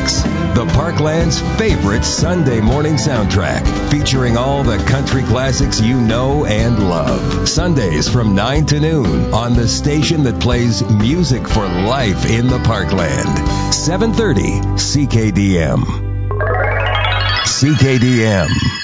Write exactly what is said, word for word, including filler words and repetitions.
Classics, the Parkland's favorite Sunday morning soundtrack, featuring all the country classics you know and love. Sundays from nine to noon on the station that plays music for life in the Parkland. seven thirty C K D M. C K D M.